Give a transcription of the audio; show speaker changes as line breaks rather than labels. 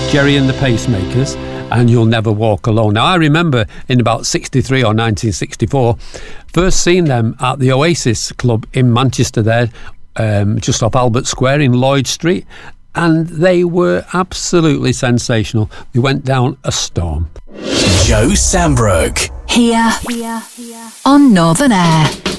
Jerry and the Pacemakers and You'll Never Walk Alone. Now, I remember in about 63 or 1964, first seeing them at the Oasis Club in Manchester there, just off Albert Square in Lloyd Street, and they were absolutely sensational. They went down a storm.
Joe Sambrook.
Here on Northern Air.